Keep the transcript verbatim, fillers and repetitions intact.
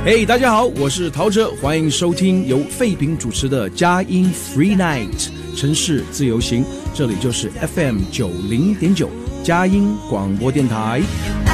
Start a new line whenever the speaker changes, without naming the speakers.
嘿、hey, 大家好，我是陶喆，欢迎收听由废品主持的佳音 Free Night 城市自由行，这里就是 F M 九零点九佳音广播电台。